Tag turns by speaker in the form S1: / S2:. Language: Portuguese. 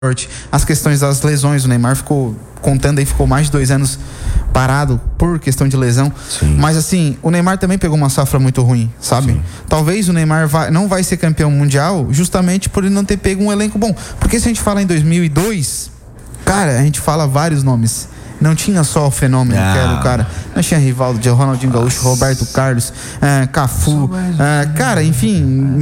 S1: as questões das lesões. O Neymar ficou mais de 2 anos parado por questão de lesão.
S2: Sim.
S1: Mas assim, o Neymar também pegou uma safra muito ruim, sabe?
S2: Sim.
S1: Talvez o Neymar não vai ser campeão mundial justamente por ele não ter pego um elenco bom. Porque se a gente fala em 2002, cara, a gente fala vários nomes. Não tinha só o fenômeno que era o cara. Nós tinha Rivaldo, Ronaldinho Gaúcho, Roberto Carlos, Cafu, cara, enfim...